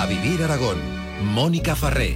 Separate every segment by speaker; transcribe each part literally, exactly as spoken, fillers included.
Speaker 1: A Vivir Aragón, Mónica Farré.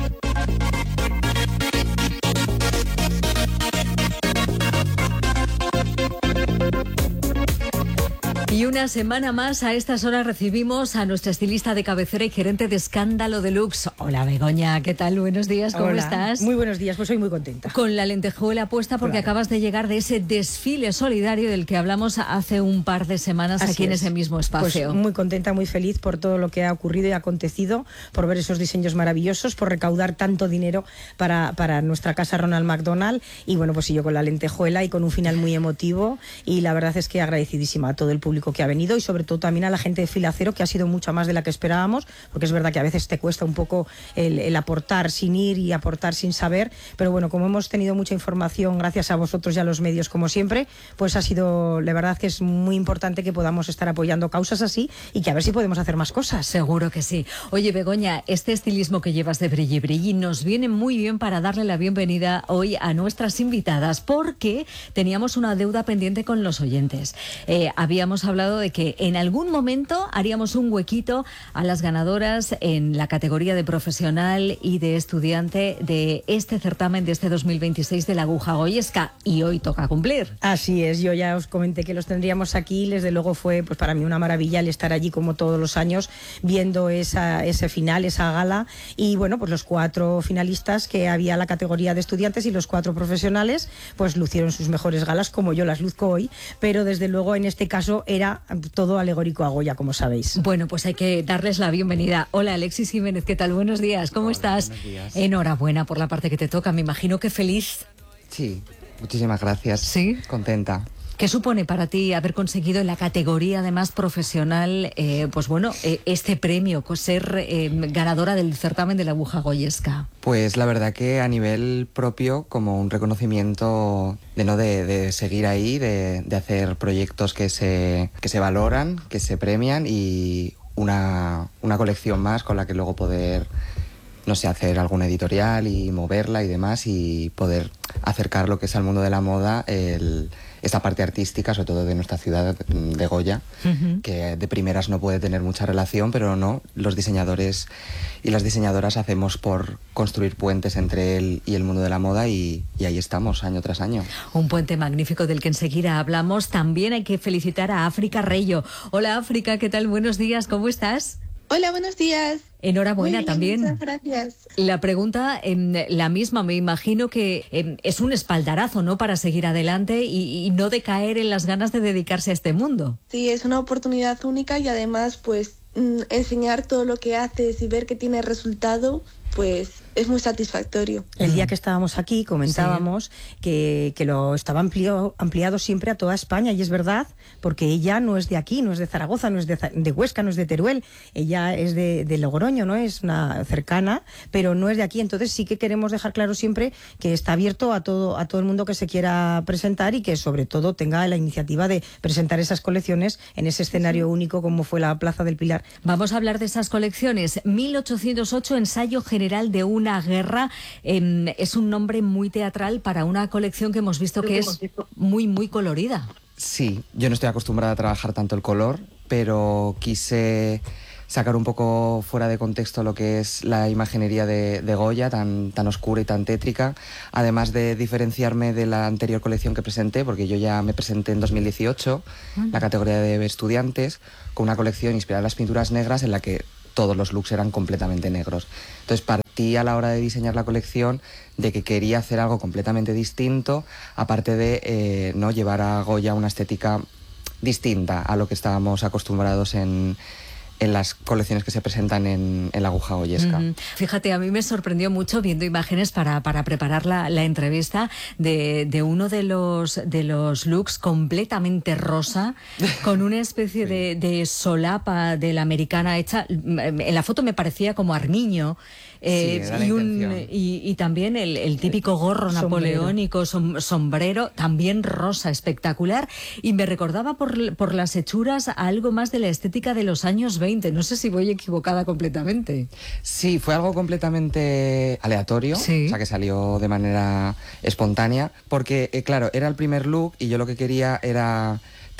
Speaker 2: Y una semana más, a estas horas recibimos a nuestra estilista de cabecera y gerente de Escándalo Deluxe. Hola Begoña, ¿qué tal? Buenos días, ¿cómo
Speaker 3: Hola,
Speaker 2: estás?
Speaker 3: Muy buenos días, pues soy muy contenta.
Speaker 2: Con la lentejuela puesta porque
Speaker 3: Claro.
Speaker 2: acabas de llegar de ese desfile solidario del que hablamos hace un par de semanas
Speaker 3: Así
Speaker 2: aquí en
Speaker 3: es.
Speaker 2: ese mismo espacio.
Speaker 3: Pues muy contenta, muy feliz por todo lo que ha ocurrido y acontecido, por ver esos diseños maravillosos, por recaudar tanto dinero para, para nuestra casa Ronald McDonald. Y bueno, pues yo con la lentejuela y con un final muy emotivo. Y la verdad es que agradecidísima a todo el público que ha venido y sobre todo también a la gente de Fila Cero, que ha sido mucha más de la que esperábamos, porque es verdad que a veces te cuesta un poco el, el aportar sin ir y aportar sin saber, pero bueno, como hemos tenido mucha información gracias a vosotros y a los medios como siempre, pues ha sido, la verdad que es muy importante que podamos estar apoyando causas así y que a ver si podemos hacer más cosas.
Speaker 2: Seguro que sí. Oye, Begoña, este estilismo que llevas de brilli brilli nos viene muy bien para darle la bienvenida hoy a nuestras invitadas, porque teníamos una deuda pendiente con los oyentes. Eh, habíamos hablado de que en algún momento haríamos un huequito a las ganadoras en la categoría de profesional y de estudiante de este certamen de este dos mil veintiséis de la Aguja Goyesca, y hoy toca cumplir.
Speaker 3: Así es, yo ya os comenté que los tendríamos aquí, desde luego fue pues para mí una maravilla el estar allí como todos los años viendo esa, ese final, esa gala, y bueno, pues los cuatro finalistas que había la categoría de estudiantes y los cuatro profesionales pues lucieron sus mejores galas como yo las luzco hoy, pero desde luego en este caso era todo alegórico a Goya, como sabéis.
Speaker 2: Bueno, pues hay que darles la bienvenida. Hola, Alexis Jiménez, ¿qué tal? Buenos días, ¿cómo
Speaker 4: Hola,
Speaker 2: estás?
Speaker 4: buenos días.
Speaker 2: Enhorabuena por la parte que te toca, me imagino que feliz.
Speaker 4: Sí, muchísimas gracias.
Speaker 2: ¿Sí?
Speaker 4: Contenta.
Speaker 2: ¿Qué supone para ti haber conseguido en la categoría además profesional, eh, pues bueno, eh, este premio, ser eh, ganadora del certamen de la Aguja Goyesca?
Speaker 4: Pues la verdad que a nivel propio, como un reconocimiento de no de, de seguir ahí, de, de hacer proyectos que se, que se valoran, que se premian, y una, una colección más con la que luego poder, no sé, hacer alguna editorial y moverla y demás, y poder acercar lo que es al mundo de la moda, el, esta parte artística, sobre todo de nuestra ciudad de Goya, uh-huh. que de primeras no puede tener mucha relación, pero no, los diseñadores y las diseñadoras hacemos por construir puentes entre él y el mundo de la moda, y, y ahí estamos año tras año.
Speaker 2: Un puente magnífico del que enseguida hablamos. También hay que felicitar a África Reyo. Hola África, ¿qué tal? Buenos días, ¿cómo estás?
Speaker 5: Hola, buenos días.
Speaker 2: Enhorabuena.
Speaker 5: Muy bien,
Speaker 2: también.
Speaker 5: Muchas gracias.
Speaker 2: La pregunta, eh, la misma, me imagino que eh, es un espaldarazo, ¿no?, para seguir adelante y, y no decaer en las ganas de dedicarse a este mundo.
Speaker 5: Sí, es una oportunidad única y además, pues, mm, enseñar todo lo que haces y ver que tiene resultado, pues es muy satisfactorio.
Speaker 3: El día que estábamos aquí comentábamos sí. que, que lo estaba ampliado, ampliado siempre a toda España, y es verdad, porque ella no es de aquí, no es de Zaragoza, no es de, de Huesca, no es de Teruel, ella es de, de Logroño, ¿no? Es una cercana, pero no es de aquí. Entonces sí que queremos dejar claro siempre que está abierto a todo, a todo el mundo que se quiera presentar, y que sobre todo tenga la iniciativa de presentar esas colecciones en ese escenario sí. único como fue la Plaza del Pilar.
Speaker 2: Vamos a hablar de esas colecciones. mil ochocientos ocho, ensayo general de un Una guerra, eh, es un nombre muy teatral para una colección que hemos visto que es muy, muy colorida.
Speaker 4: Sí, yo no estoy acostumbrada a trabajar tanto el color, pero quise sacar un poco fuera de contexto lo que es la imaginería de, de Goya, tan, tan oscura y tan tétrica, además de diferenciarme de la anterior colección que presenté, porque yo ya me presenté en dos mil dieciocho, uh-huh. la categoría de estudiantes, con una colección inspirada en las pinturas negras en la que todos los looks eran completamente negros. Entonces partí a la hora de diseñar la colección de que quería hacer algo completamente distinto, aparte de eh, no llevar a Goya una estética distinta a lo que estábamos acostumbrados en, en las colecciones que se presentan en, en la Aguja Goyesca.
Speaker 2: Mm-hmm. Fíjate, a mí me sorprendió mucho viendo imágenes para, para preparar la, la entrevista de, de uno de los, de los looks completamente rosa, con una especie sí. de, de solapa de la americana hecha. En la foto me parecía como armiño. Eh,
Speaker 4: sí,
Speaker 2: y, un, y, y también el, el típico gorro sombrero. napoleónico, som, sombrero, también rosa, espectacular, y me recordaba por, por las hechuras a algo más de la estética de los años veinte. No sé si voy equivocada completamente.
Speaker 4: Sí, fue algo completamente aleatorio, sí. o sea, que salió de manera espontánea, porque, eh, claro, era el primer look y yo lo que quería era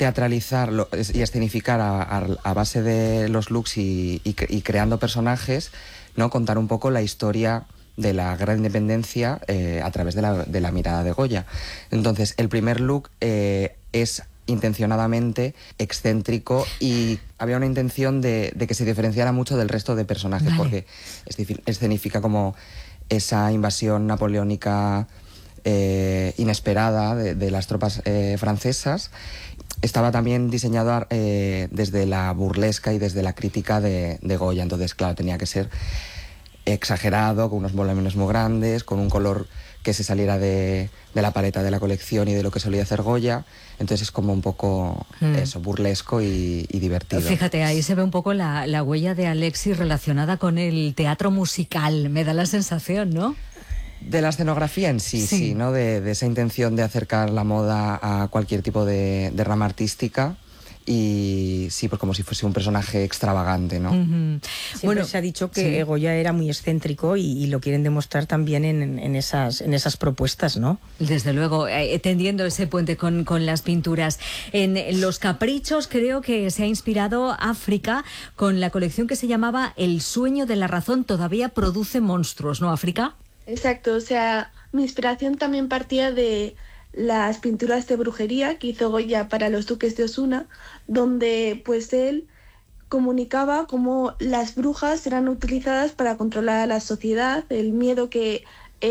Speaker 4: teatralizar y escenificar a, a, a base de los looks y, y, y creando personajes, ¿no? Contar un poco la historia de la gran independencia eh, a través de la, de la mirada de Goya. Entonces, el primer look eh, es intencionadamente excéntrico y había una intención de, de que se diferenciara mucho del resto de personajes, vale. porque escenifica como esa invasión napoleónica eh, inesperada de, de las tropas eh, francesas. Estaba también diseñado eh, desde la burlesca y desde la crítica de, de Goya, entonces claro, tenía que ser exagerado, con unos volúmenes muy grandes, con un color que se saliera de, de la paleta de la colección y de lo que solía hacer Goya. Entonces es como un poco mm. eso, burlesco y, y divertido.
Speaker 2: Fíjate, ahí se ve un poco la, la huella de Alexis relacionada con el teatro musical, me da la sensación, ¿no?
Speaker 4: De la escenografía en sí, sí, sí ¿no? De, de esa intención de acercar la moda a cualquier tipo de, de rama artística. Y sí, pues como si fuese un personaje extravagante, ¿no?
Speaker 3: Uh-huh. Bueno, se ha dicho que sí. Goya era muy excéntrico y, y lo quieren demostrar también en, en, esas, en esas propuestas, ¿no?
Speaker 2: Desde luego, eh, tendiendo ese puente con, con las pinturas. En Los Caprichos creo que se ha inspirado África con la colección que se llamaba El sueño de la razón todavía produce monstruos, ¿no, África?
Speaker 5: Exacto, o sea, mi inspiración también partía de las pinturas de brujería que hizo Goya para los duques de Osuna, donde pues él comunicaba cómo las brujas eran utilizadas para controlar a la sociedad, el miedo que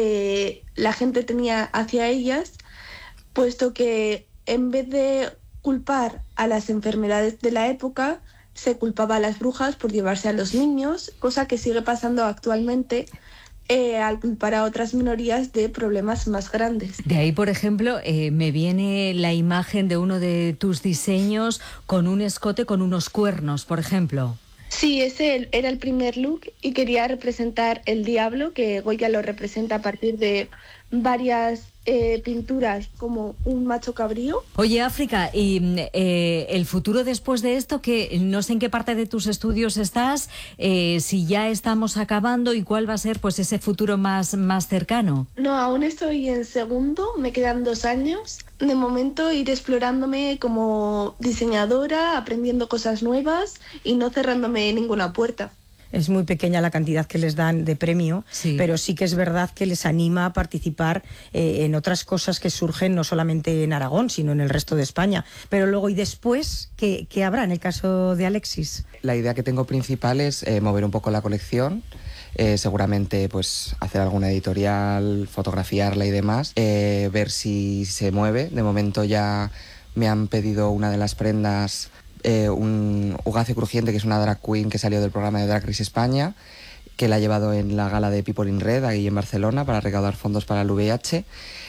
Speaker 5: eh, la gente tenía hacia ellas, puesto que en vez de culpar a las enfermedades de la época, se culpaba a las brujas por llevarse a los niños, cosa que sigue pasando actualmente, Eh, al culpar a otras minorías de problemas más grandes.
Speaker 2: De ahí, por ejemplo, eh, me viene la imagen de uno de tus diseños con un escote con unos cuernos, por ejemplo.
Speaker 5: Sí, ese era el primer look y quería representar el diablo, que Goya lo representa a partir de varias eh, pinturas como un macho cabrío.
Speaker 2: Oye, África, y eh, el futuro después de esto, que no sé en qué parte de tus estudios estás, eh, si ya estamos acabando y cuál va a ser pues ese futuro más, más cercano.
Speaker 5: No, aún estoy en segundo, me quedan dos años. De momento ir explorándome como diseñadora, aprendiendo cosas nuevas y no cerrándome ninguna puerta.
Speaker 3: Es muy pequeña la cantidad que les dan de premio, sí. pero sí que es verdad que les anima a participar eh, en otras cosas que surgen no solamente en Aragón, sino en el resto de España. Pero luego, ¿y después qué, qué habrá en el caso de Alexis?
Speaker 4: La idea que tengo principal es eh, mover un poco la colección, eh, seguramente pues hacer alguna editorial, fotografiarla y demás, eh, ver si se mueve. De momento ya me han pedido una de las prendas, Eh, un Ugacio Crujiente, que es una drag queen que salió del programa de Drag Race España, que la ha llevado en la gala de People in Red ahí en Barcelona para recaudar fondos para el V I H,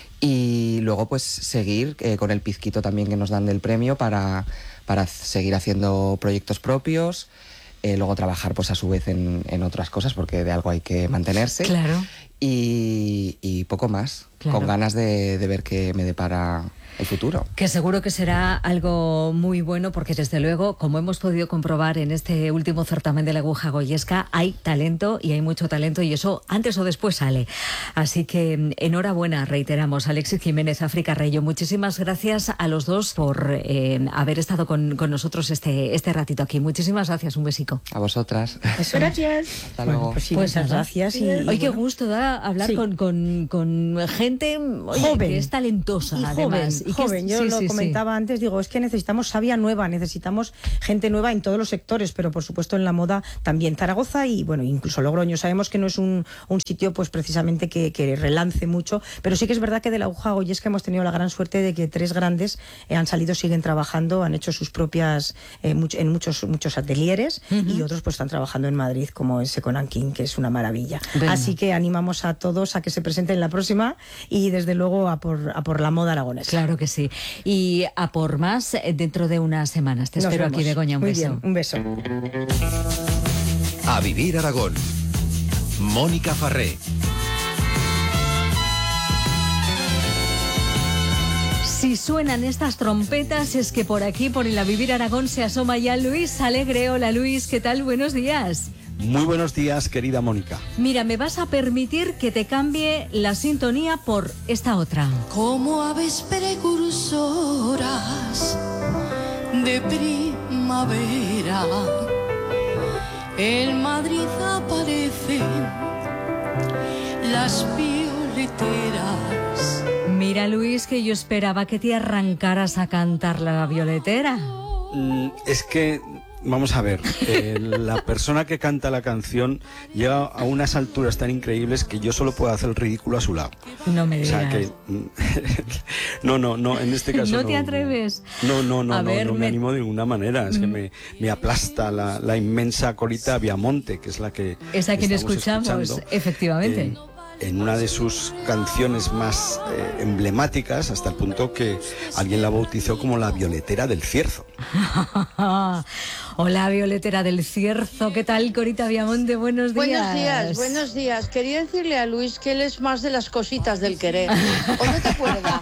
Speaker 4: y luego pues seguir eh, con el pizquito también que nos dan del premio para, para seguir haciendo proyectos propios, eh, luego trabajar pues a su vez en, en otras cosas, porque de algo hay que mantenerse.
Speaker 2: Claro.
Speaker 4: Y, y poco más, claro. Con ganas de, de ver qué me depara el futuro.
Speaker 2: Que seguro que será algo muy bueno, porque desde luego, como hemos podido comprobar en este último certamen de la aguja goyesca, hay talento y hay mucho talento, y eso antes o después sale. Así que enhorabuena, reiteramos, Alexis Jiménez, África Reyo. Muchísimas gracias a los dos por eh, haber estado con, con nosotros este, este ratito aquí. Muchísimas gracias, un besico.
Speaker 4: A vosotras.
Speaker 5: Eso. Gracias.
Speaker 4: Hasta luego.
Speaker 3: Bueno, pues sí,
Speaker 2: pues
Speaker 3: muchas gracias. Y,
Speaker 2: Oye, qué gusto da hablar sí. con, con, con gente oye,
Speaker 3: joven,
Speaker 2: que es talentosa,
Speaker 3: y
Speaker 2: además.
Speaker 3: Joven, y joven. Yo sí, lo sí, comentaba sí. antes, digo, es que necesitamos savia nueva, necesitamos gente nueva en todos los sectores, pero por supuesto en la moda también. Zaragoza y, bueno, incluso Logroño. Sabemos que no es un, un sitio, pues precisamente que, que relance mucho, pero sí que es verdad que de la aguja goyesca hemos tenido la gran suerte de que tres grandes eh, han salido, siguen trabajando, han hecho sus propias, eh, much, en muchos muchos atelieres, uh-huh. y otros pues están trabajando en Madrid, como en Second King, que es una maravilla. Bueno. Así que animamos a todos a que se presenten la próxima y desde luego a por, a por la moda aragonesa.
Speaker 2: Claro que sí. Y a por más dentro de unas semanas. Te Nos espero vemos. Aquí, Begoña. Un
Speaker 3: Muy
Speaker 2: beso.
Speaker 3: Bien, un beso.
Speaker 1: A vivir Aragón. Mónica Farré.
Speaker 2: Si suenan estas trompetas es que por aquí, por el A Vivir Aragón, se asoma ya Luis Alegre. Hola Luis, ¿qué tal? Buenos días.
Speaker 6: Muy buenos días, querida Mónica.
Speaker 2: Mira, me vas a permitir que te cambie la sintonía por esta otra.
Speaker 7: Como aves precursoras de primavera. En Madrid aparecen las violeteras.
Speaker 2: Mira, Luis, que yo esperaba que te arrancaras a cantar La Violetera.
Speaker 6: Mm, es que, vamos a ver, eh, la persona que canta la canción llega a unas alturas tan increíbles que yo solo puedo hacer el ridículo a su lado.
Speaker 2: No me digas.
Speaker 6: O sea que, no, no, no, en este caso
Speaker 2: ¿No
Speaker 6: no.
Speaker 2: te atreves?
Speaker 6: No, no, no,
Speaker 2: A
Speaker 6: no,
Speaker 2: ver,
Speaker 6: no me
Speaker 2: me-
Speaker 6: animo de ninguna manera. Es que me, me aplasta la, la inmensa Corita Viamonte, que es la que
Speaker 2: Es a quien
Speaker 6: estamos
Speaker 2: escuchamos,
Speaker 6: escuchando,
Speaker 2: efectivamente.
Speaker 6: En, en una de sus canciones más eh, emblemáticas, hasta el punto que alguien la bautizó como la Violetera del Cierzo.
Speaker 2: Hola, Violetera del Cierzo. ¿Qué tal, Corita Viamonte? Buenos días.
Speaker 8: Buenos días, buenos días. Quería decirle a Luis que él es más de las cositas del querer. ¿O no te acuerdas?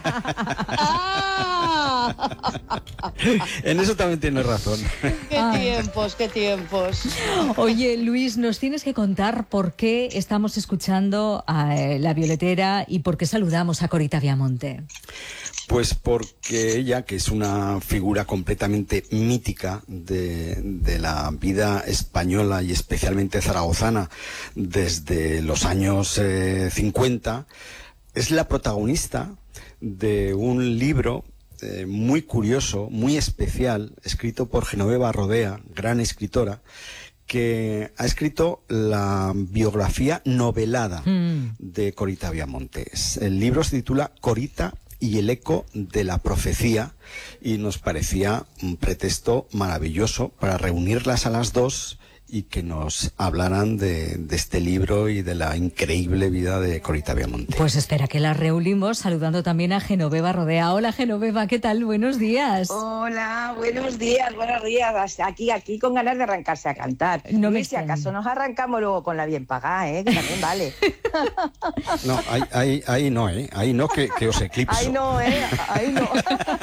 Speaker 8: ¡Ah!
Speaker 6: En eso también tienes razón.
Speaker 8: ¡Qué tiempos, qué tiempos!
Speaker 2: Oye, Luis, nos tienes que contar por qué estamos escuchando a eh, La Violetera y por qué saludamos a Corita Viamonte.
Speaker 6: Pues porque ella, que es una figura completamente mítica de, de la vida española y especialmente zaragozana desde los años eh, cincuenta, es la protagonista de un libro eh, muy curioso, muy especial, escrito por Genoveva Rodea, gran escritora, que ha escrito la biografía novelada
Speaker 2: Mm.
Speaker 6: de Corita Viamonte. El libro se titula Corita y el eco de la profecía, y nos parecía un pretexto maravilloso para reunirlas a las dos y que nos hablaran de, de este libro y de la increíble vida de Corita Viamonte.
Speaker 2: Pues espera que la reunimos saludando también a Genoveva Rodea. Hola, Genoveva, ¿qué tal? Buenos días.
Speaker 9: Hola, buenos días, buenos días. Aquí, aquí con ganas de arrancarse a cantar.
Speaker 2: No me
Speaker 9: Luis, si
Speaker 2: extraña.
Speaker 9: acaso nos arrancamos luego con la bien pagada, ¿eh? Que también vale.
Speaker 6: No, ahí, ahí, ahí no, ¿eh? Ahí no, que, que os eclipso.
Speaker 9: Ahí no, ¿eh? Ahí no.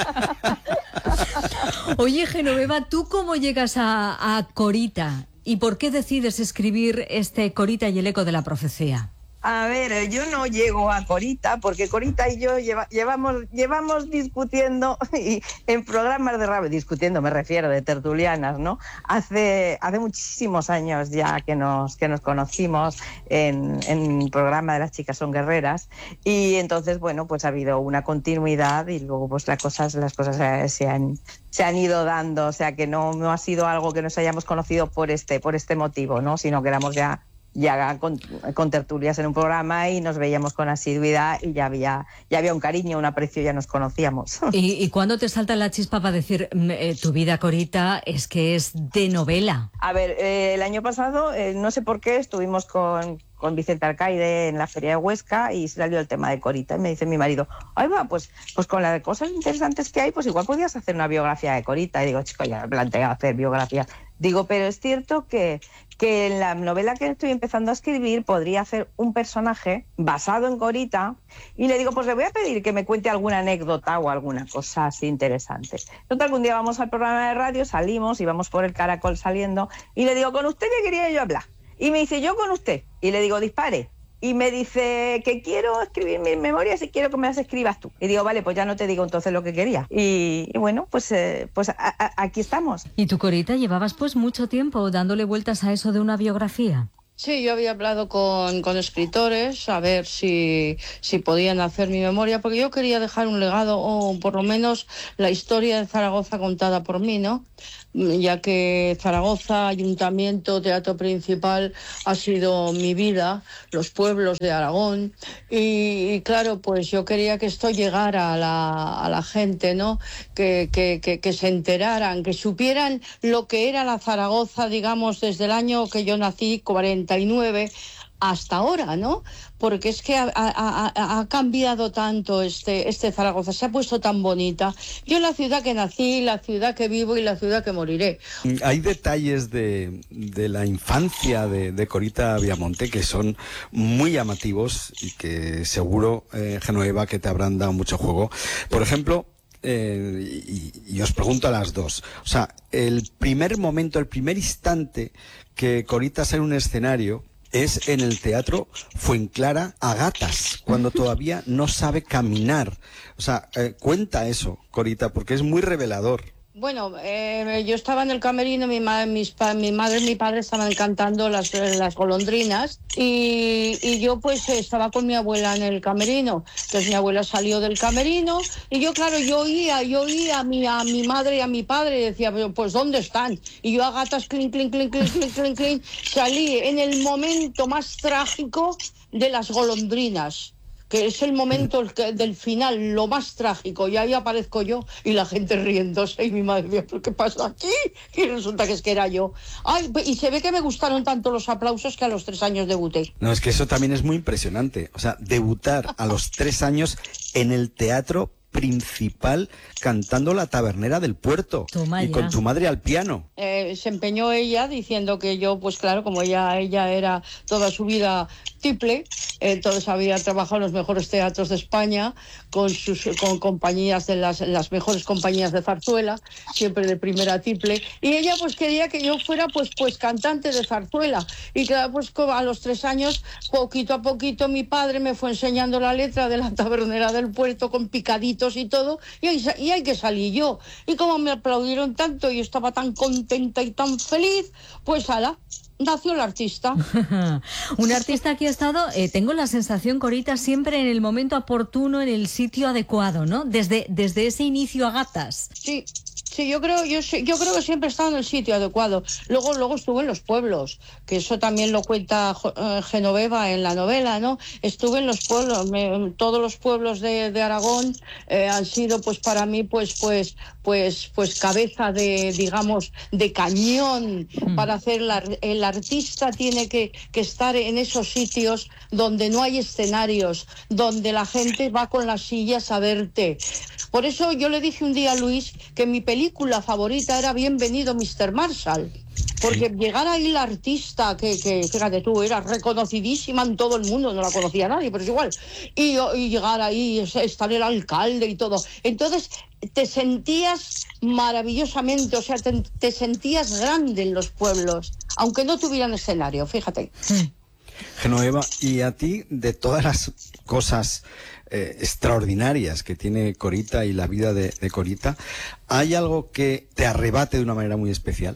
Speaker 2: Oye, Genoveva, ¿tú cómo llegas a, a Corita? ¿Y por qué decides escribir este Corita y el eco de la profecía?
Speaker 9: A ver, yo no llego a Corita porque Corita y yo lleva, llevamos, llevamos discutiendo y en programas de radio, discutiendo me refiero, de tertulianas, ¿no? Hace, hace muchísimos años ya que nos, que nos conocimos en, en el programa de Las chicas son guerreras, y entonces, bueno, pues ha habido una continuidad y luego pues las cosas, las cosas se, se han, se han ido dando, o sea que no, no ha sido algo que nos hayamos conocido por este, por este motivo, ¿no? Sino que éramos ya ya con, con tertulias en un programa y nos veíamos con asiduidad y ya había, ya había un cariño, un aprecio, ya nos conocíamos.
Speaker 2: ¿Y, y cuándo te salta la chispa para decir mm, eh, tu vida, Corita, es que es de novela?
Speaker 9: A ver, eh, el año pasado, eh, no sé por qué, estuvimos con, con Vicente Alcaide en la Feria de Huesca y salió el tema de Corita y me dice mi marido, ay va, pues, pues con las de cosas interesantes que hay, pues igual podías hacer una biografía de Corita. Y digo, chico, ya me planteé hacer biografías. Digo, pero es cierto que que en la novela que estoy empezando a escribir podría hacer un personaje basado en Corita, y le digo, pues le voy a pedir que me cuente alguna anécdota o alguna cosa así interesante. Total, algún día vamos al programa de radio, salimos y vamos por el Caracol saliendo, y le digo, ¿con usted qué quería yo hablar? Y me dice, yo con usted. Y le digo, dispare. Y me dice que quiero escribir mis memorias y quiero que me las escribas tú. Y digo, vale, pues ya no te digo entonces lo que quería. Y, y bueno, pues, eh, pues a, a, aquí estamos.
Speaker 2: ¿Y tu, Corita, llevabas pues mucho tiempo dándole vueltas a eso de una biografía?
Speaker 8: Sí, yo había hablado con, con escritores a ver si, si podían hacer mi memoria, porque yo quería dejar un legado, o por lo menos la historia de Zaragoza contada por mí, ¿no? Ya que Zaragoza, Ayuntamiento, Teatro Principal, ha sido mi vida, los pueblos de Aragón, y, y claro, pues yo quería que esto llegara a la, a la gente, ¿no? Que, que, que, que se enteraran, que supieran lo que era la Zaragoza, digamos, desde el año que yo nací, cuarenta y nueve, hasta ahora, ¿no? Porque es que ha, ha, ha cambiado tanto este, este Zaragoza, se ha puesto tan bonita. Yo la ciudad que nací, la ciudad que vivo y la ciudad que moriré.
Speaker 6: Hay detalles de, de la infancia de, de Corita Viamonte que son muy llamativos y que seguro, eh, Genoveva, que te habrán dado mucho juego. Por ejemplo, Eh, y, y os pregunto a las dos, o sea, el primer momento, el primer instante que Corita sale en un escenario es en el Teatro Fuenclara a gatas, cuando todavía no sabe caminar. O sea, eh, cuenta eso, Corita, porque es muy revelador.
Speaker 8: Bueno, eh, yo estaba en el camerino, mi, ma mis pa mi madre y mi padre estaban cantando las, las golondrinas y, y yo pues estaba con mi abuela en el camerino. Entonces mi abuela salió del camerino y yo, claro, yo oía, yo oía a mi, a mi madre y a mi padre y decía, pues ¿dónde están? Y yo a gatas, clink, clink, clink, clink, clink, clink, clink, salí en el momento más trágico de las golondrinas, que es el momento del final, lo más trágico, y ahí aparezco yo y la gente riéndose y mi madre decía, ¿pero qué pasa aquí? Y resulta que es que era yo. Ay, y se ve que me gustaron tanto los aplausos que a los tres años debuté.
Speaker 6: No, es que eso también es muy impresionante, o sea, debutar a los tres años en el teatro principal cantando La Tabernera del Puerto.
Speaker 2: Toma
Speaker 6: y
Speaker 2: ya.
Speaker 6: con tu madre al piano.
Speaker 8: Eh, se empeñó ella diciendo que yo, pues claro, como ella, ella era toda su vida tiple, entonces había trabajado en los mejores teatros de España con sus con compañías de las, las mejores compañías de zarzuela, siempre de primera tiple, y ella pues quería que yo fuera pues pues cantante de zarzuela, y claro, pues a los tres años, poquito a poquito, mi padre me fue enseñando la letra de La Tabernera del Puerto con picaditos y todo, y ahí, y ahí que salí yo, y como me aplaudieron tanto y estaba tan contenta y tan feliz, pues ala, nació el artista.
Speaker 2: Un artista que ha estado, eh, tengo la sensación, Corita, siempre en el momento oportuno, en el sitio adecuado, ¿no? Desde, desde ese inicio a gatas.
Speaker 8: Sí. Sí, yo creo, yo, yo creo que siempre he estado en el sitio adecuado. Luego, luego estuve en los pueblos, que eso también lo cuenta uh, Genoveva en la novela, ¿no? Estuve en los pueblos, me, todos los pueblos de, de Aragón eh, han sido, pues para mí, pues, pues, pues, pues cabeza de, digamos, de cañón mm. para hacer la, el artista tiene que, que estar en esos sitios donde no hay escenarios, donde la gente va con las sillas a verte. Por eso yo le dije un día a Luis que mi película favorita era Bienvenido mister Marshall, porque llegar ahí la artista, que, que fíjate tú, era reconocidísima en todo el mundo, no la conocía nadie, pero es igual, y, y llegar ahí, estar el alcalde y todo, entonces te sentías maravillosamente, o sea, te, te sentías grande en los pueblos, aunque no tuvieran escenario, fíjate.
Speaker 6: Genoveva, y a ti, de todas las cosas eh, extraordinarias que tiene Corita y la vida de, de Corita, ¿hay algo que te arrebate de una manera muy especial?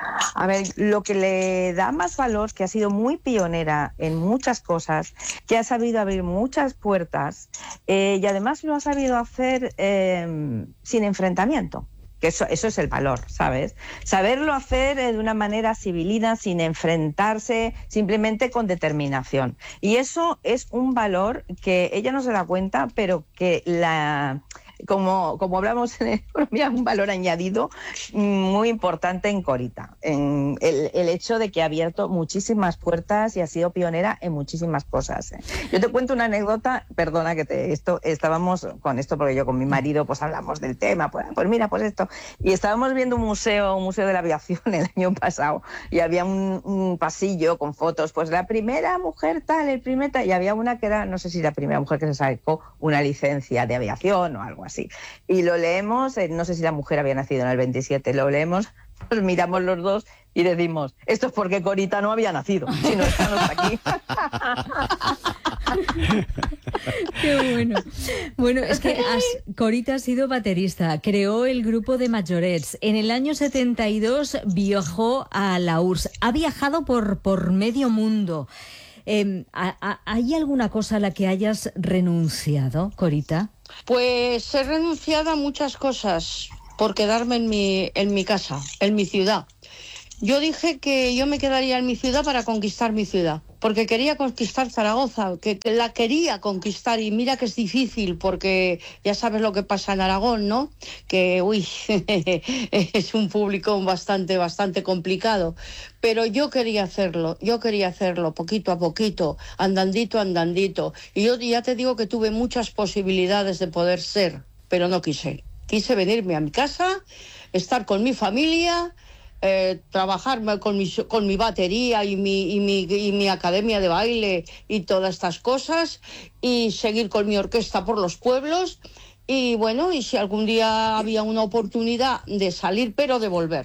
Speaker 9: A ver, lo que le da más valor, que ha sido muy pionera en muchas cosas, que ha sabido abrir muchas puertas eh, y además lo ha sabido hacer eh, sin enfrentamiento. Que eso, eso es el valor, ¿sabes? Saberlo hacer de una manera civilina, sin enfrentarse, simplemente con determinación. Y eso es un valor que ella no se da cuenta, pero que la... Como, como hablamos en economía, un valor añadido muy importante en Corita, en el, el hecho de que ha abierto muchísimas puertas y ha sido pionera en muchísimas cosas. Yo te cuento una anécdota, perdona que te, esto, estábamos con esto porque yo con mi marido pues hablamos del tema, pues, pues mira, pues esto, y estábamos viendo un museo, un museo de la aviación el año pasado, y había un, un pasillo con fotos, pues la primera mujer tal, el primer tal, y había una que era, no sé si la primera mujer que se sacó una licencia de aviación o algo así. Así. Y lo leemos, eh, no sé si la mujer había nacido en el veintisiete, lo leemos, nos miramos los dos y decimos, esto es porque Corita no había nacido, si no estamos aquí.
Speaker 2: Qué bueno. Bueno, es que has, Corita ha sido baterista, creó el grupo de Majorets. En el año setenta y dos viajó a la U R S S, ha viajado por, por medio mundo. Eh, ¿Hay alguna cosa a la que hayas renunciado, Corita?
Speaker 8: Pues he renunciado a muchas cosas por quedarme en mi, en mi casa, en mi ciudad. Yo dije que yo me quedaría en mi ciudad para conquistar mi ciudad, porque quería conquistar Zaragoza, que, que la quería conquistar, y mira que es difícil, porque ya sabes lo que pasa en Aragón, ¿no? Que, uy, es un público bastante, bastante complicado, pero yo quería hacerlo, yo quería hacerlo poquito a poquito, andandito, andandito, y yo ya te digo que tuve muchas posibilidades de poder ser, pero no quise. Quise venirme a mi casa, estar con mi familia, Eh, trabajar con mi, con mi batería y mi, y, mi, y mi academia de baile y todas estas cosas, y seguir con mi orquesta por los pueblos, y bueno, y si algún día había una oportunidad de salir, pero de volver,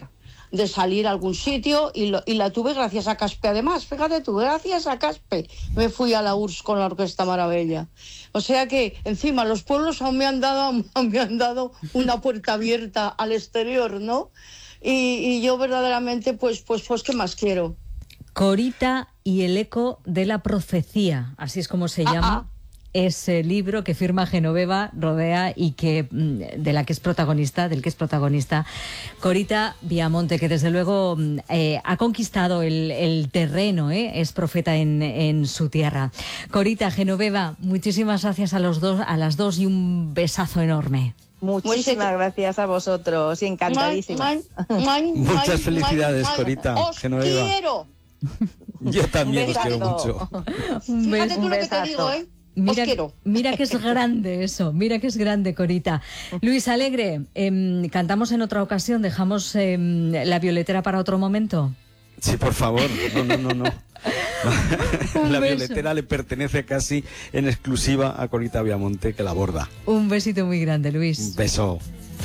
Speaker 8: de salir a algún sitio y, lo, y la tuve gracias a Caspe además, fíjate tú, gracias a Caspe me fui a la U R S S con la Orquesta Maravilla. O sea que encima los pueblos aún me han dado, me han dado una puerta abierta al exterior, ¿no? Y, y yo verdaderamente, pues, pues, pues, ¿qué más quiero?
Speaker 2: Corita y el eco de la profecía, así es como se ah, llama. Ah. Ese libro que firma Genoveva Rodea y que de la que es protagonista, del que es protagonista Corita Viamonte, que desde luego eh, ha conquistado el, el terreno, ¿eh? Es profeta en, en su tierra. Corita, Genoveva, muchísimas gracias a los dos, a las dos y un besazo enorme.
Speaker 9: Muchísimas gracias a vosotros y encantadísima.
Speaker 6: Muchas felicidades, Corita.
Speaker 8: Os
Speaker 6: Genoveva.
Speaker 8: quiero.
Speaker 6: Yo también os quiero mucho.
Speaker 2: Un
Speaker 8: Fíjate tú lo que te digo, ¿eh?
Speaker 2: Mira, mira que es grande eso, mira que es grande, Corita. Luis Alegre, eh, cantamos en otra ocasión, dejamos eh, la violetera para otro momento.
Speaker 6: Sí, por favor, no, no, no, no. La violetera le pertenece casi en exclusiva a Corita Viamonte, que la borda.
Speaker 2: Un besito muy grande, Luis.
Speaker 6: Un beso.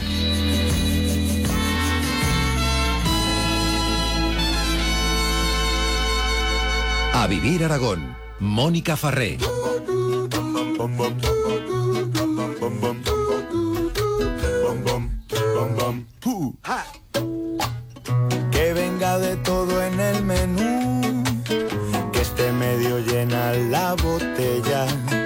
Speaker 1: A Vivir Aragón, Mónica Farré.
Speaker 10: Que venga de todo en el menú, que esté medio llena la botella,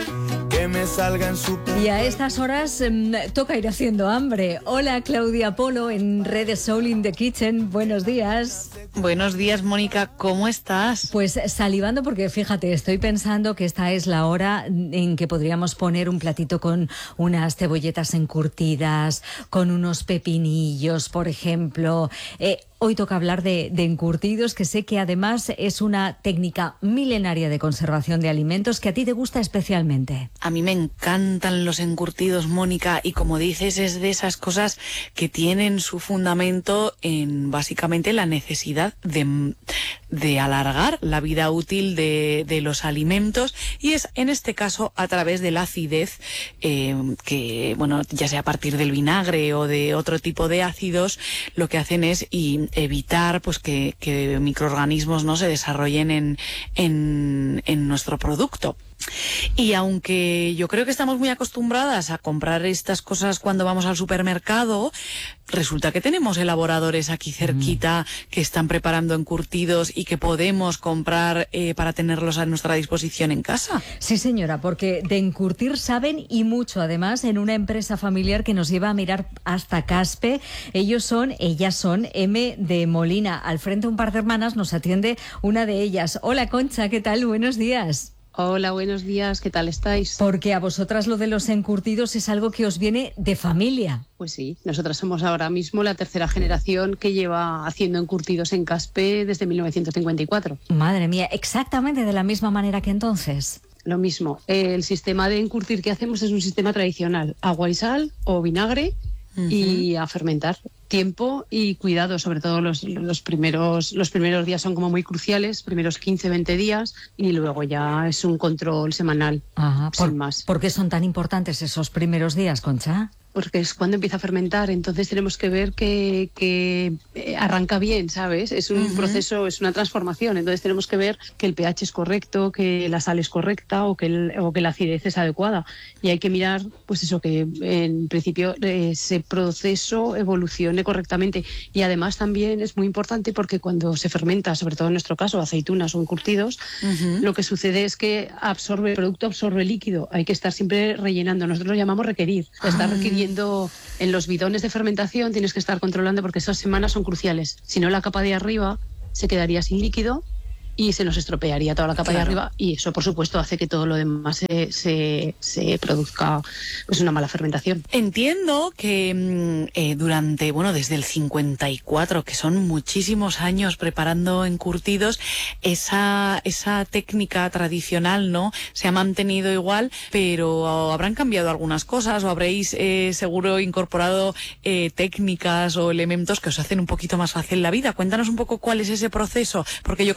Speaker 10: que me salga en su...
Speaker 2: Y a estas horas eh, toca ir haciendo hambre. Hola, Claudia Polo en Redes Soul in the Kitchen. Buenos días.
Speaker 11: Buenos días, Mónica, ¿cómo estás?
Speaker 2: Pues salivando porque, fíjate, estoy pensando que esta es la hora en que podríamos poner un platito con unas cebolletas encurtidas, con unos pepinillos, por ejemplo. Eh, hoy toca hablar de, de encurtidos, que sé que además es una técnica milenaria de conservación de alimentos que a ti te gusta especialmente.
Speaker 11: A mí me encantan los encurtidos, Mónica, y como dices, es de esas cosas que tienen su fundamento en básicamente la necesidad de, de alargar la vida útil de, de los alimentos, y es en este caso a través de la acidez, eh, que bueno, ya sea a partir del vinagre o de otro tipo de ácidos, lo que hacen es y evitar pues que, que microorganismos no se desarrollen en, en, en nuestro producto. Y aunque yo creo que estamos muy acostumbradas a comprar estas cosas cuando vamos al supermercado, resulta que tenemos elaboradores aquí cerquita mm. que están preparando encurtidos y que podemos comprar eh, para tenerlos a nuestra disposición en casa.
Speaker 2: Sí, señora, porque de encurtir saben y mucho. Además, en una empresa familiar que nos lleva a mirar hasta Caspe, ellos son, ellas son M de Molina. Al frente un par de hermanas, nos atiende una de ellas. Hola, Concha, ¿qué tal? Buenos días.
Speaker 12: Hola, buenos días, ¿qué tal estáis?
Speaker 2: Porque a vosotras lo de los encurtidos es algo que os viene de familia.
Speaker 12: Pues sí, nosotras somos ahora mismo la tercera generación que lleva haciendo encurtidos en Caspe desde mil novecientos cincuenta y cuatro.
Speaker 2: Madre mía, exactamente de la misma manera que entonces.
Speaker 12: Lo mismo, el sistema de encurtir que hacemos es un sistema tradicional, agua y sal o vinagre uh-huh. y a fermentar. Tiempo y cuidado, sobre todo los, los primeros los primeros días son como muy cruciales, primeros quince, veinte días, y luego ya es un control semanal.
Speaker 2: Ajá,
Speaker 12: sin
Speaker 2: por,
Speaker 12: más.
Speaker 2: ¿Por qué son tan importantes esos primeros días, Concha?
Speaker 12: Porque es cuando empieza a fermentar, entonces tenemos que ver que, que arranca bien, ¿sabes? Es un uh-huh. proceso, es una transformación, entonces tenemos que ver que el pH es correcto, que la sal es correcta o que, el, o que la acidez es adecuada. Y hay que mirar, pues eso, que en principio ese proceso evolucione correctamente. Y además también es muy importante porque cuando se fermenta, sobre todo en nuestro caso, aceitunas o encurtidos, uh-huh. lo que sucede es que absorbe, el producto absorbe líquido. Hay que estar siempre rellenando. Nosotros lo llamamos requerir. Estar requiriendo en los bidones de fermentación, tienes que estar controlando porque esas semanas son cruciales. Si no, la capa de arriba se quedaría sin líquido y se nos estropearía toda la capa claro. de arriba, y eso por supuesto hace que todo lo demás se, se, se produzca pues una mala fermentación.
Speaker 11: Entiendo que eh, durante, bueno, desde el cincuenta y cuatro, que son muchísimos años preparando encurtidos, esa, esa técnica tradicional, ¿no?, se ha mantenido igual, pero habrán cambiado algunas cosas o habréis eh, seguro incorporado eh, técnicas o elementos que os hacen un poquito más fácil la vida. Cuéntanos un poco cuál es ese proceso, porque yo creo que la gente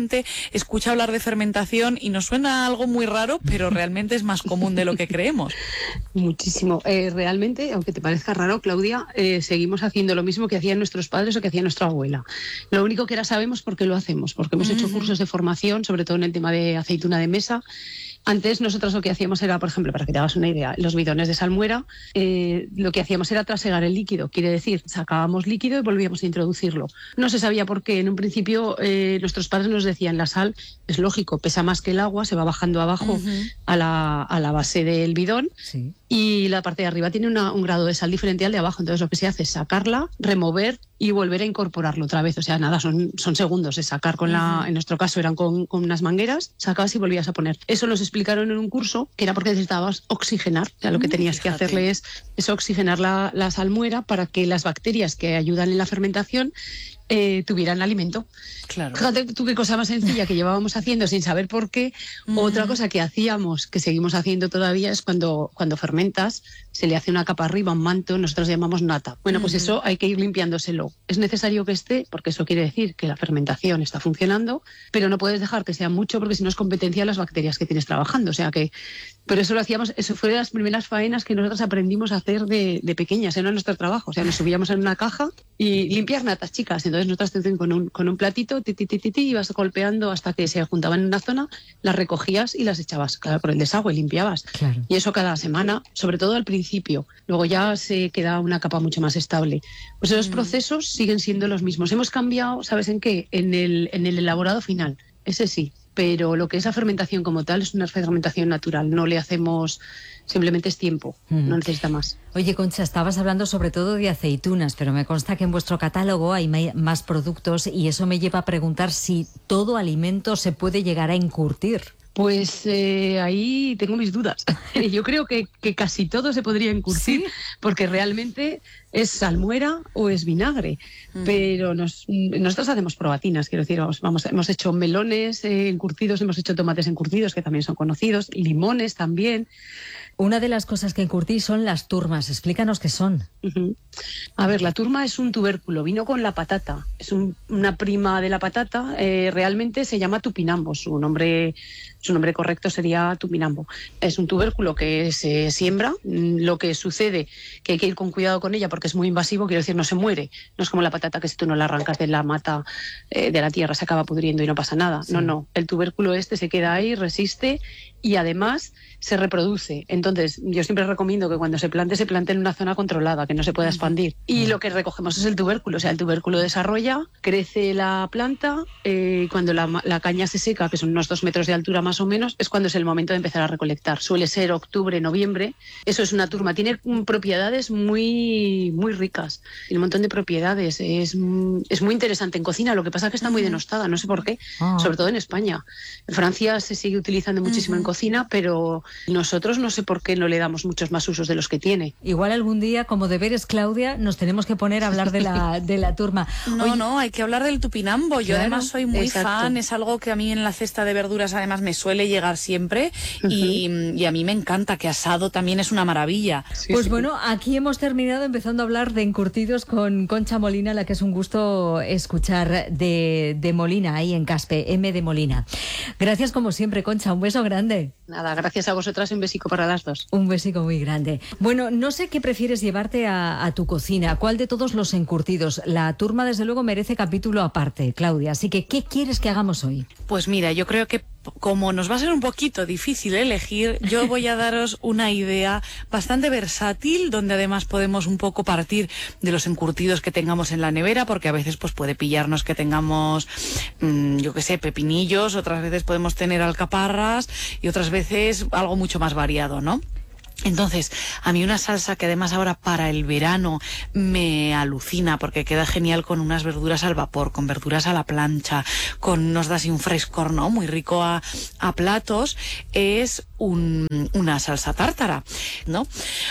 Speaker 11: gente escucha hablar de fermentación y nos suena algo muy raro, pero realmente es más común de lo que creemos.
Speaker 12: Muchísimo. Eh, realmente, aunque te parezca raro, Claudia, eh, seguimos haciendo lo mismo que hacían nuestros padres o que hacía nuestra abuela. Lo único que ahora sabemos por qué lo hacemos, porque hemos hecho cursos de formación, sobre todo en el tema de aceituna de mesa. Antes nosotros lo que hacíamos era, por ejemplo, para que te hagas una idea, los bidones de salmuera, eh, lo que hacíamos era trasegar el líquido, quiere decir, sacábamos líquido y volvíamos a introducirlo. No se sabía por qué. En un principio eh, nuestros padres nos decían, la sal, es lógico, pesa más que el agua, se va bajando abajo uh-huh. a, la, a la base del bidón. Sí. Y la parte de arriba tiene una, un grado de sal diferente al de abajo. Entonces lo que se hace es sacarla, remover y volver a incorporarlo otra vez. O sea, nada, son, son segundos. Es sacar con la, en nuestro caso eran con, con unas mangueras, sacabas y volvías a poner. Eso nos explicaron en un curso, que era porque necesitabas oxigenar. O sea, lo que tenías Fíjate. que hacerle es, es oxigenar la, la salmuera para que las bacterias que ayudan en la fermentación Eh, tuvieran alimento. Claro. Fíjate tú qué cosa más sencilla que llevábamos haciendo sin saber por qué. Mm. Otra cosa que hacíamos, que seguimos haciendo todavía, es cuando, cuando fermentas, se le hace una capa arriba, un manto, nosotros llamamos nata. Bueno, pues mm. eso hay que ir limpiándoselo. Es necesario que esté, porque eso quiere decir que la fermentación está funcionando, pero no puedes dejar que sea mucho, porque si no es competencia de las bacterias que tienes trabajando. O sea que, pero eso lo hacíamos, eso fue de las primeras faenas que nosotros aprendimos a hacer de, de pequeñas, era nuestro trabajo. O sea, nos subíamos en una caja y limpiar natas, chicas. Entonces nosotras te con un, con un platito, ti, ti, ti, ti, ti, ibas golpeando hasta que se juntaban en una zona, las recogías y las echabas, claro, por el desagüe, limpiabas. Claro. Y eso cada semana, sobre todo al principio. Luego ya se queda una capa mucho más estable. Pues esos mm. procesos siguen siendo los mismos. Hemos cambiado, ¿sabes en qué? En el, en el elaborado final, ese sí. Pero lo que es la fermentación como tal es una fermentación natural. No le hacemos, simplemente es tiempo, mm. no necesita más.
Speaker 2: Oye, Concha, estabas hablando sobre todo de aceitunas, pero me consta que en vuestro catálogo hay más productos y eso me lleva a preguntar si todo alimento se puede llegar a encurtir.
Speaker 12: Pues eh, ahí tengo mis dudas. Yo creo que, que casi todo se podría encurtir, ¿sí? Porque realmente es salmuera o es vinagre. Mm. Pero nos, nosotros hacemos probatinas, quiero decir, vamos, hemos hecho melones eh, encurtidos, hemos hecho tomates encurtidos, que también son conocidos, limones también.
Speaker 2: Una de las cosas que encurtís son las turmas. Explícanos qué son.
Speaker 12: Uh-huh. A ver, la turma es un tubérculo, vino con la patata. Es un, una prima de la patata. Eh, realmente se llama tupinambo. Su nombre, su nombre correcto sería tupinambo. Es un tubérculo que se siembra. Lo que sucede que hay que ir con cuidado con ella porque es muy invasivo. Quiero decir, no se muere. No es como la patata que si tú no la arrancas de la mata eh, de la tierra se acaba pudriendo y no pasa nada. Sí. No, no. El tubérculo este se queda ahí, resiste y además se reproduce. Entonces, yo siempre recomiendo que cuando se plante, se plante en una zona controlada, que no se pueda expandir. Y lo que recogemos es el tubérculo. O sea, el tubérculo desarrolla, crece la planta, eh, cuando la, la caña se seca, que son unos dos metros de altura más o menos, es cuando es el momento de empezar a recolectar. Suele ser octubre, noviembre. Eso es una turma. Tiene propiedades muy, muy ricas. Tiene un montón de propiedades. Es, es muy interesante en cocina. Lo que pasa es que está muy denostada, no sé por qué. Oh. Sobre todo en España. En Francia se sigue utilizando muchísimo uh-huh. en cocina, pero nosotros no sé por qué no le damos muchos más usos de los que tiene.
Speaker 2: Igual algún día, como deberes, Claudia, nos tenemos que poner a hablar de la, de la turma.
Speaker 11: No, Oye, no, hay que hablar del tupinambo. Yo claro, además soy muy exacto. fan, es algo que a mí en la cesta de verduras además me suele llegar siempre uh-huh. y, y a mí me encanta, que asado también es una maravilla.
Speaker 2: Sí, pues sí. Bueno, aquí hemos terminado empezando a hablar de encurtidos con Concha Molina, la que es un gusto escuchar de, de Molina, ahí en Caspe, M de Molina. Gracias como siempre, Concha, un beso grande.
Speaker 12: Nada, gracias a vosotras y un besico para las dos.
Speaker 2: Un besico muy grande. Bueno, no sé qué prefieres llevarte a, a tu cocina. ¿Cuál de todos los encurtidos? La turma, desde luego, merece capítulo aparte, Claudia. Así que, ¿qué quieres que hagamos hoy?
Speaker 11: Pues mira, yo creo que como nos va a ser un poquito difícil elegir, yo voy a daros una idea bastante versátil, donde además podemos un poco partir de los encurtidos que tengamos en la nevera, porque a veces pues puede pillarnos que tengamos, mmm, yo qué sé, pepinillos, otras veces podemos tener alcaparras y otras veces algo mucho más variado, ¿no? Entonces, a mí una salsa que además ahora para el verano me alucina porque queda genial con unas verduras al vapor, con verduras a la plancha, con nos da así un frescor, ¿no? Muy rico a, a platos, es un, una salsa tártara, ¿no?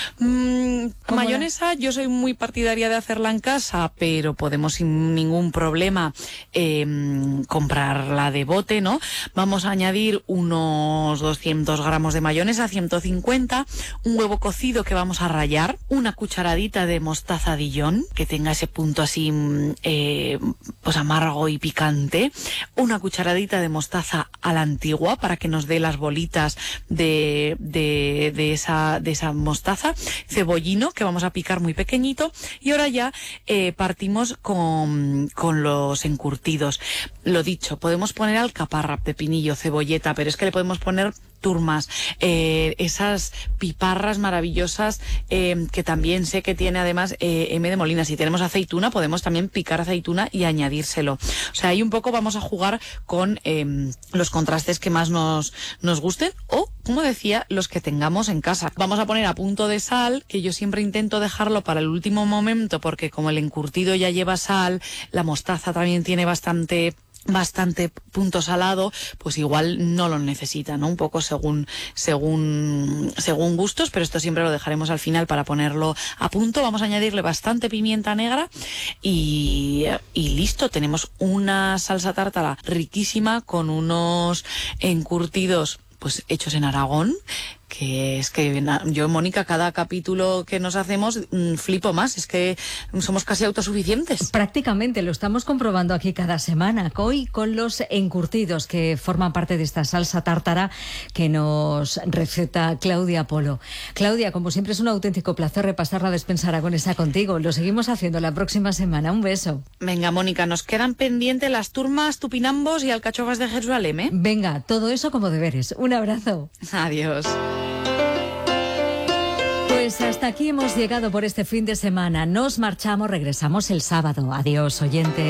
Speaker 11: Mm, mayonesa, yo soy muy partidaria de hacerla en casa, pero podemos sin ningún problema eh, comprarla de bote, ¿no? Vamos a añadir unos doscientos gramos de mayonesa, ciento cincuenta, un huevo cocido que vamos a rallar, una cucharadita de mostaza Dijon, que tenga ese punto así eh, pues amargo y picante, una cucharadita de mostaza a la antigua para que nos dé las bolitas de, de, de, esa, de esa mostaza, cebollino que vamos a picar muy pequeñito, y ahora ya eh, partimos con, con los encurtidos. Lo dicho, podemos poner alcaparra, pepinillo, cebolleta, pero es que le podemos poner turmas, eh, esas piparras maravillosas eh, que también sé que tiene además eh, M de Molina. Si tenemos aceituna, podemos también picar aceituna y añadírselo. O sea, ahí un poco vamos a jugar con eh, los contrastes que más nos, nos gusten, o, como decía, los que tengamos en casa. Vamos a poner a punto de sal, que yo siempre intento dejarlo para el último momento, porque como el encurtido ya lleva sal, la mostaza también tiene bastante bastante punto salado, pues igual no lo necesita, ¿no? Un poco según según según gustos, pero esto siempre lo dejaremos al final para ponerlo a punto. Vamos a añadirle bastante pimienta negra y, y listo, tenemos una salsa tártara riquísima con unos encurtidos pues hechos en Aragón, que es que yo, Mónica, cada capítulo que nos hacemos mmm, flipo más, es que somos casi autosuficientes.
Speaker 2: Prácticamente, lo estamos comprobando aquí cada semana, hoy con los encurtidos que forman parte de esta salsa tártara que nos receta Claudia Polo. Claudia, como siempre es un auténtico placer repasar la despensa aragonesa contigo. Lo seguimos haciendo la próxima semana. Un beso.
Speaker 11: Venga, Mónica, nos quedan pendientes las turmas, tupinambos y alcachofas de Jerusalén, ¿eh?
Speaker 2: Venga, todo eso como deberes. Un abrazo.
Speaker 11: Adiós.
Speaker 2: Pues hasta aquí hemos llegado por este fin de semana. Nos marchamos, regresamos el sábado. Adiós, oyentes.